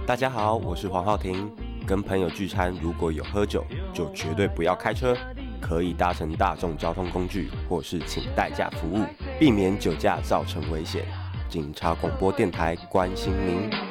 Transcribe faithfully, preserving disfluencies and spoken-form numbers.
大家好，我是黄浩庭。跟朋友聚餐，如果有喝酒，就绝对不要开车，可以搭乘大众交通工具，或是请代驾服务，避免酒驾造成危险。警察广播电台关心您。